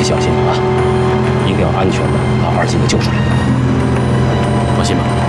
小心啊，一定要安全的把二姐给救出来。 放心吧。